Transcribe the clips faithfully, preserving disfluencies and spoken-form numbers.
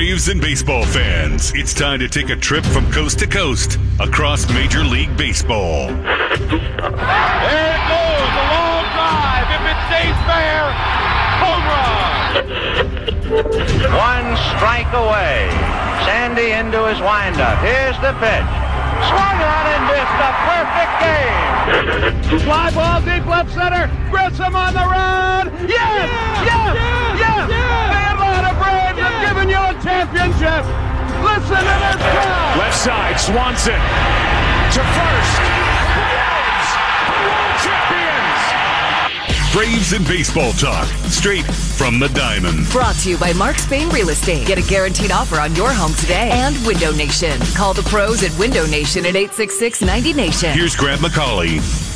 Braves and baseball fans, it's time to take a trip from coast to coast across Major League Baseball. There it goes, a long drive. If it stays fair, home run. One strike away. Sandy into his windup. Here's the pitch. Swung on and missed a perfect game. Fly ball deep left center. Grissom on the run. Yes! Yes! Yes! yes. yes. The Atlanta Braves yes. have given you a championship. Listen to this crowd. Left side, Swanson to first. Braves are world champions. Braves and baseball talk, straight from the diamond. Brought to you by Mark Spain Real Estate. Get a guaranteed offer on your home today. And Window Nation. Call the pros at Window Nation at eight six six, nine zero Nation. Here's Grant McCauley.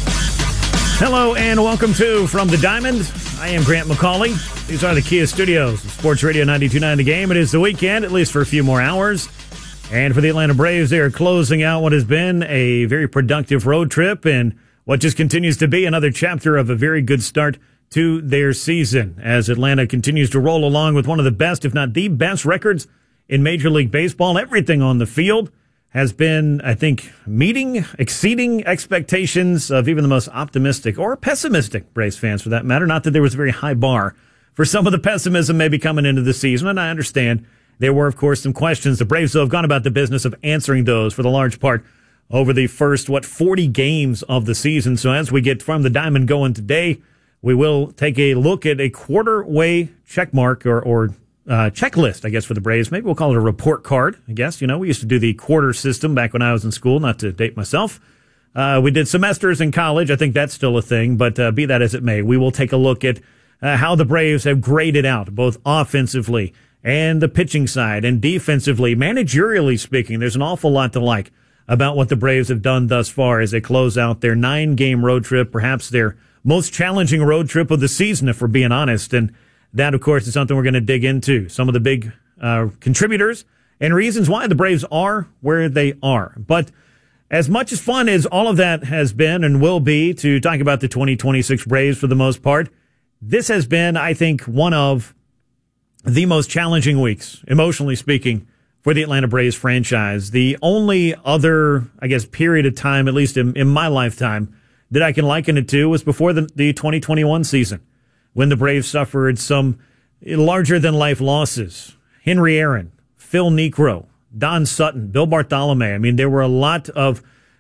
Hello and welcome to From the Diamond. I am Grant McCauley. These are the Kia Studios, Sports Radio ninety-two point nine The Game. It is the weekend, at least for a few more hours. And for the Atlanta Braves, they are closing out what has been a very productive road trip and what just continues to be another chapter of a very good start to their season as Atlanta continues to roll along with one of the best, if not the best, records in Major League Baseball. Everything on the field has been, I think, meeting, exceeding expectations of even the most optimistic or pessimistic Braves fans, for that matter. Not that there was a very high bar for some of the pessimism maybe coming into the season, and I understand there were, of course, some questions. The Braves, though, have gone about the business of answering those for the large part over the first, what, forty games of the season. So as we get From the Diamond going today, we will take a look at a quarter-way checkmark or, or uh, checklist, I guess, for the Braves. Maybe we'll call it a report card, I guess. You know, we used to do the quarter system back when I was in school, not to date myself. Uh, we did semesters in college. I think that's still a thing, but uh, be that as it may, we will take a look at uh, how the Braves have graded out, both offensively and the pitching side and defensively. Managerially speaking, there's an awful lot to like about what the Braves have done thus far as they close out their nine-game road trip, perhaps their most challenging road trip of the season, if we're being honest. And that, of course, is something we're going to dig into. Some of the big uh, contributors and reasons why the Braves are where they are. But as much as fun as all of that has been and will be to talk about the twenty twenty-six Braves for the most part, this has been, I think, one of the most challenging weeks, emotionally speaking, for the Atlanta Braves franchise. The only other, I guess, period of time, at least in, in my lifetime, that I can liken it to was before the, the twenty twenty-one season, when the Braves suffered some larger-than-life losses. Henry Aaron, Phil Niekro, Don Sutton, Bill Bartolome. I mean, there were a lot of,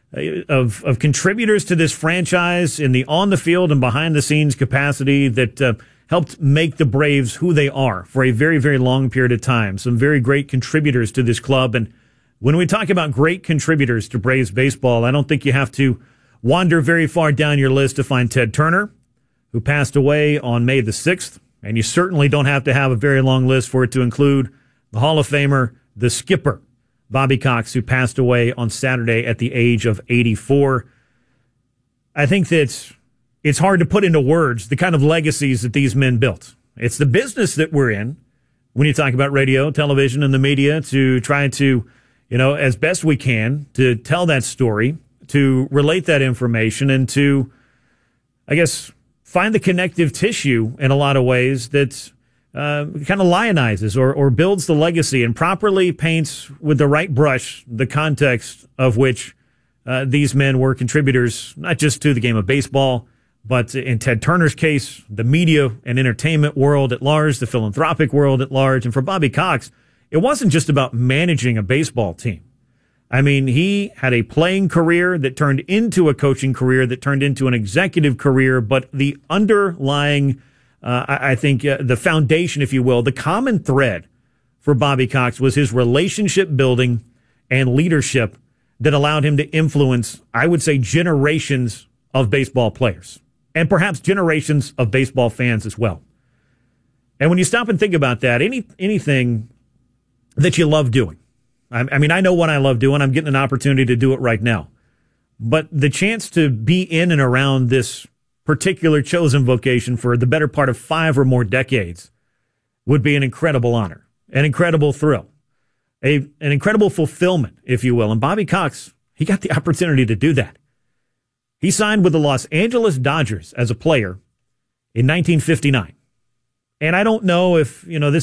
of, of contributors to this franchise in the on-the-field and behind-the-scenes capacity that uh, helped make the Braves who they are for a very, very long period of time. Some very great contributors to this club. And when we talk about great contributors to Braves baseball, I don't think you have to wander very far down your list to find Ted Turner, who passed away on May the sixth. And you certainly don't have to have a very long list for it to include the Hall of Famer, the skipper, Bobby Cox, who passed away on Saturday at the age of eighty-four. I think that it's hard to put into words the kind of legacies that these men built. It's the business that we're in when you talk about radio, television, and the media to try to, you know, as best we can to tell that story, to relate that information, and to, I guess, find the connective tissue in a lot of ways that uh, kind of lionizes or, or builds the legacy and properly paints with the right brush the context of which uh, these men were contributors, not just to the game of baseball, but in Ted Turner's case, the media and entertainment world at large, the philanthropic world at large. And for Bobby Cox, it wasn't just about managing a baseball team. I mean, he had a playing career that turned into a coaching career that turned into an executive career, but the underlying, uh, I, I think, uh, the foundation, if you will, the common thread for Bobby Cox was his relationship building and leadership that allowed him to influence, I would say, generations of baseball players and perhaps generations of baseball fans as well. And when you stop and think about that, any anything that you love doing, I mean, I know what I love doing. I'm getting an opportunity to do it right now. But the chance to be in and around this particular chosen vocation for the better part of five or more decades would be an incredible honor, an incredible thrill, a an incredible fulfillment, if you will. And Bobby Cox, he got the opportunity to do that. He signed with the Los Angeles Dodgers as a player in nineteen fifty-nine. And I don't know if, you know, this